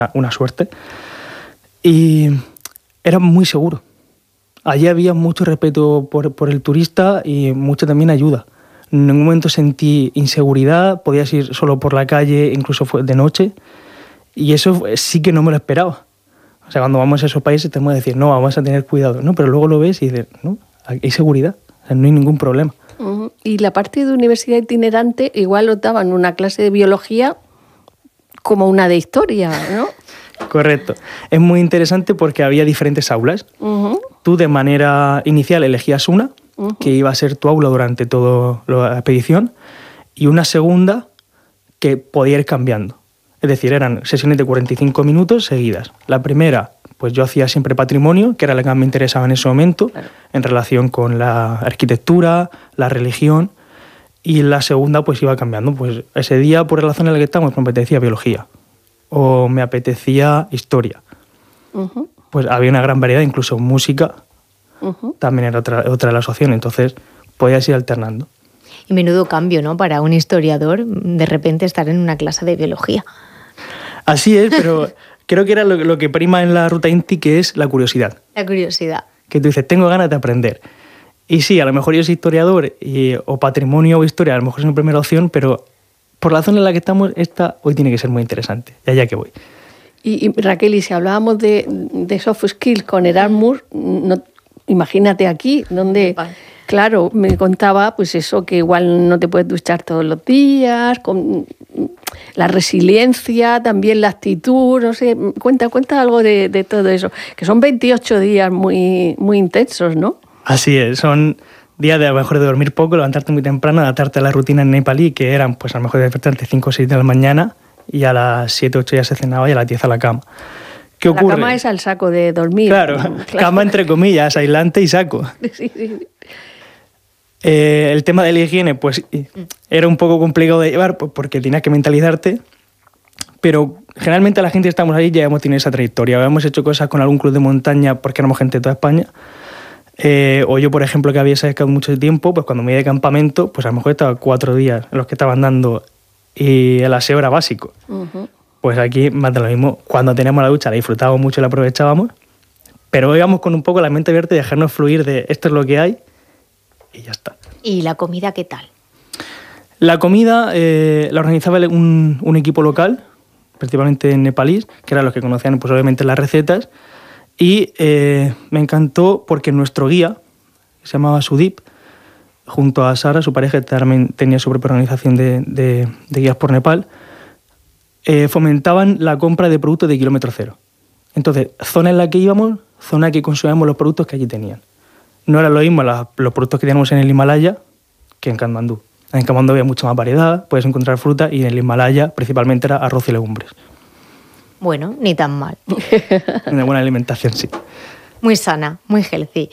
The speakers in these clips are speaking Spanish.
una suerte. Y era muy seguro. Allí había mucho respeto por el turista y mucha también ayuda. En ningún momento sentí inseguridad, podías ir solo por la calle, incluso fue de noche, y eso sí que no me lo esperaba. O sea, cuando vamos a esos países tenemos que decir, no, vamos a tener cuidado, ¿no? Pero luego lo ves y dices, no, hay seguridad, o sea, no hay ningún problema. Y la parte de universidad itinerante, igual os daban una clase de biología como una de historia, ¿no? Correcto. Es muy interesante porque había diferentes aulas. Tú de manera inicial elegías una, que iba a ser tu aula durante toda la expedición, y una segunda que podía ir cambiando. Es decir, eran sesiones de 45 minutos seguidas. La primera, pues yo hacía siempre patrimonio, que era la que más me interesaba en ese momento, claro, en relación con la arquitectura, la religión, y la segunda pues iba cambiando. Pues ese día, por la zona en la que estábamos, me apetecía biología o me apetecía historia. Pues había una gran variedad, incluso música, también era otra de las opciones, entonces podías ir alternando. Y menudo cambio, ¿no? Para un historiador, de repente estar en una clase de biología. Así es, pero creo que era lo que prima en la ruta INTI, que es la curiosidad. La curiosidad. Que tú dices, tengo ganas de aprender. Y sí, a lo mejor yo soy historiador o patrimonio o historia, a lo mejor es mi primera opción, pero por la zona en la que estamos, esta hoy tiene que ser muy interesante. Y allá que voy. Y Raquel, y si hablábamos de soft skills con Erasmus, imagínate aquí, donde, claro, me contaba pues eso, que igual no te puedes duchar todos los días, con la resiliencia, también la actitud, no sé, cuenta algo de todo eso, que son 28 días muy, muy intensos, ¿no? Así es, son días de a lo mejor de dormir poco, levantarte muy temprano, adaptarte a la rutina en nepalí, que eran pues a lo mejor de despertarte 5 o 6 de la mañana, y a las 7 o 8 ya se cenaba y a las 10 a la cama. ¿Qué ocurre? La cama es al saco de dormir. Claro, cama entre comillas, aislante y saco. Sí. El tema de la higiene, pues era un poco complicado de llevar porque tenías que mentalizarte, pero generalmente la gente que estamos ahí ya hemos tenido esa trayectoria. Habíamos hecho cosas con algún club de montaña porque éramos gente de toda España. O yo, por ejemplo, que había sacado mucho tiempo, pues cuando me iba de campamento, pues a lo mejor estaba 4 días en los que estaba andando y el aseo era básico. Pues aquí más de lo mismo. Cuando teníamos la ducha la disfrutábamos mucho y la aprovechábamos, pero íbamos con un poco la mente abierta y dejarnos fluir de esto es lo que hay y ya está. ¿Y la comida qué tal? La comida la organizaba un equipo local, principalmente en nepalíes, que eran los que conocían pues, obviamente las recetas, y me encantó porque nuestro guía, que se llamaba Sudip, junto a Sara, su pareja, que también tenía su propia organización de guías por Nepal, fomentaban la compra de productos de kilómetro cero. Entonces, zona en la que íbamos, zona que consumíamos los productos que allí tenían. No era lo mismo los productos que teníamos en el Himalaya que en Katmandú. En Katmandú había mucha más variedad, puedes encontrar fruta, y en el Himalaya principalmente era arroz y legumbres. Bueno, ni tan mal. Una buena alimentación, sí. Muy sana, muy healthy.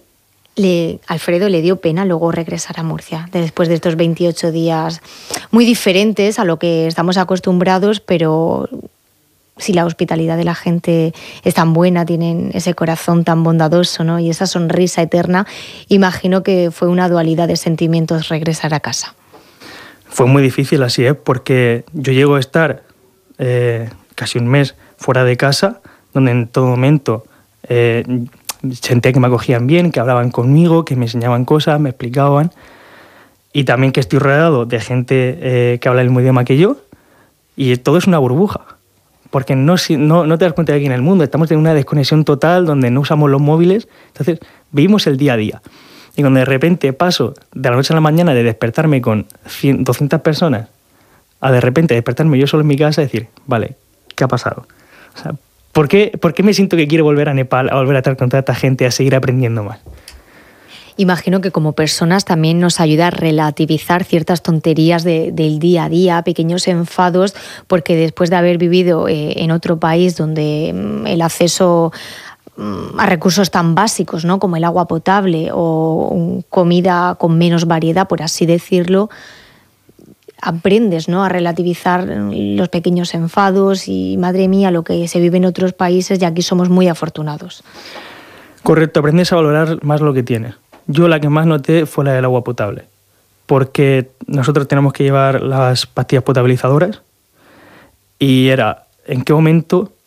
Y Alfredo le dio pena luego regresar a Murcia, después de estos 28 días muy diferentes a lo que estamos acostumbrados, pero si la hospitalidad de la gente es tan buena, tienen ese corazón tan bondadoso, ¿no? Y esa sonrisa eterna, imagino que fue una dualidad de sentimientos regresar a casa. Fue muy difícil, así es, porque yo llego a estar casi un mes fuera de casa, donde en todo momento sentía que me acogían bien, que hablaban conmigo, que me enseñaban cosas, me explicaban, y también que estoy rodeado de gente que habla el mismo idioma que yo, y todo es una burbuja, porque no te das cuenta de que en el mundo estamos en una desconexión total donde no usamos los móviles, entonces vivimos el día a día. Y cuando de repente paso de la noche a la mañana de despertarme con 200 personas a de repente despertarme yo solo en mi casa y decir, vale, ¿qué ha pasado? O sea, ¿por qué me siento que quiero volver a Nepal, a volver a estar con toda esta gente, a seguir aprendiendo más? Imagino que como personas también nos ayuda a relativizar ciertas tonterías del día a día, pequeños enfados, porque después de haber vivido en otro país donde el acceso a recursos tan básicos, ¿no?, como el agua potable o comida con menos variedad, por así decirlo, aprendes, ¿no?, a relativizar los pequeños enfados y, madre mía, lo que se vive en otros países, y aquí somos muy afortunados. Correcto, aprendes a valorar más lo que tienes. Yo la que más noté fue la del agua potable, porque nosotros tenemos que llevar las pastillas potabilizadoras y era en qué momento